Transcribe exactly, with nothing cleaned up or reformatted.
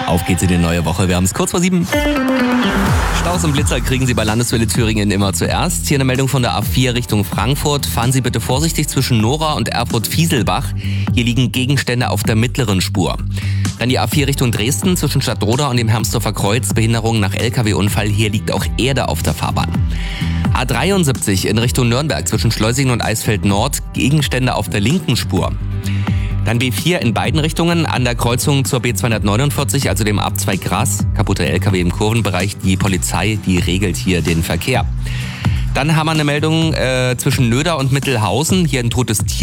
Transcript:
Auf geht's in die neue Woche. Wir haben es kurz vor sieben. Staus und Blitzer kriegen Sie bei Landeswelle Thüringen immer zuerst. Hier eine Meldung von der A vier Richtung Frankfurt. Fahren Sie bitte vorsichtig zwischen Nora und Erfurt-Fieselbach. Hier liegen Gegenstände auf der mittleren Spur. Dann die A vier Richtung Dresden zwischen Stadtroda und dem Hermsdorfer Kreuz. Behinderung nach L K W-Unfall. Hier liegt auch Erde auf der Fahrbahn. A dreiundsiebzig in Richtung Nürnberg zwischen Schleusingen und Eisfeld Nord. Gegenstände auf der linken Spur. Dann B vier in beiden Richtungen an der Kreuzung zur B zweihundertneunundvierzig, also dem Abzweig Gras. Kaputter L K W im Kurvenbereich. Die Polizei, die regelt hier den Verkehr. Dann haben wir eine Meldung äh, zwischen Nöder und Mittelhausen. Hier ein totes Tier.